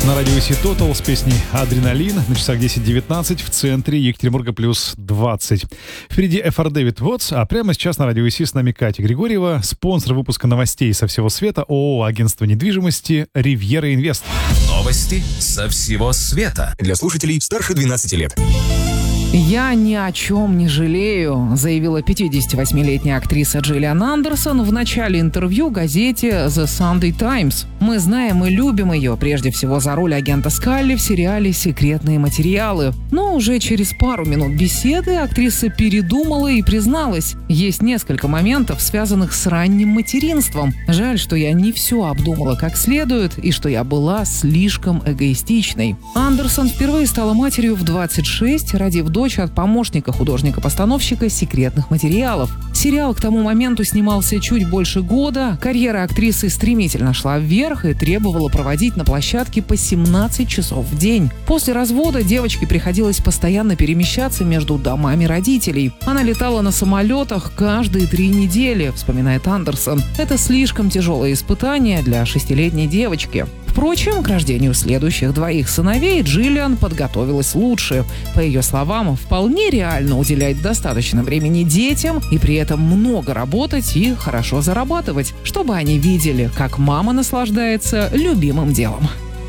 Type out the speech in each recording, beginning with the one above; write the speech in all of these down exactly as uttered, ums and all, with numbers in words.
На радио Си Тотал с песней «Адреналин». На часах десять девятнадцать в центре Екатеринбурга плюс двадцать. Впереди эф ар David Watts, а прямо сейчас на радио Си с нами Катя Григорьева, спонсор выпуска новостей со всего света, ООО «Агентство недвижимости Ривьера Инвест». Новости со всего света. Для слушателей старше двенадцати лет. «Я ни о чем не жалею», заявила пятидесятивосьмилетняя актриса Джиллиан Андерсон в начале интервью газете The Sunday Times. «Мы знаем и любим ее, прежде всего за роль агента Скалли в сериале «Секретные материалы». Но уже через пару минут беседы актриса передумала и призналась: есть несколько моментов, связанных с ранним материнством. Жаль, что я не все обдумала как следует и что я была слишком эгоистичной». Андерсон впервые стала матерью в двадцать шесть, родив дочь от помощника художника-постановщика «Секретных материалов». Сериал к тому моменту снимался чуть больше года, карьера актрисы стремительно шла вверх и требовала проводить на площадке по семнадцать часов в день. После развода девочке приходилось постоянно перемещаться между домами родителей. Она летала на самолетах каждые три недели, вспоминает Андерсон. Это слишком тяжелое испытание для шестилетней девочки. Впрочем, к рождению следующих двоих сыновей Джиллиан подготовилась лучше. По ее словам, вполне реально уделять достаточно времени детям и при этом много работать и хорошо зарабатывать, чтобы они видели, как мама наслаждается любимым делом.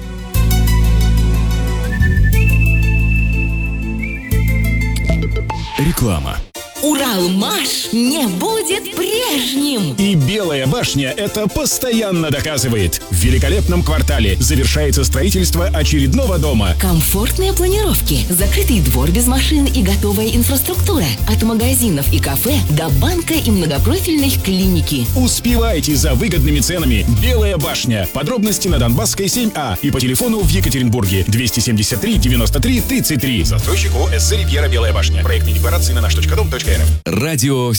Реклама. Уралмаш не будет прежним. И Белая башня это постоянно доказывает. В великолепном квартале завершается строительство очередного дома. Комфортные планировки, закрытый двор без машин и готовая инфраструктура. От магазинов и кафе до банка и многопрофильной клиники. Успевайте за выгодными ценами. Белая башня. Подробности на Донбасской семь А и по телефону в Екатеринбурге двести семьдесят три девяносто три тридцать три. Застройщик ООО «СС Ривьера Белая башня». Проектные декларации на наш точка дом точка эр эф. Радио